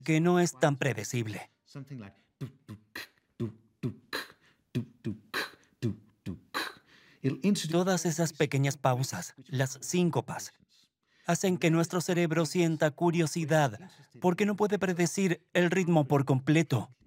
que no es tan predecible. Something like tuk, tuk, tuk, tuk, tuk, tuk, tuk, tuk. It'll introduce Todas esas pequeñas pausas, las síncopas, hacen que nuestro cerebro sienta curiosidad porque no puede predecir el ritmo por completo.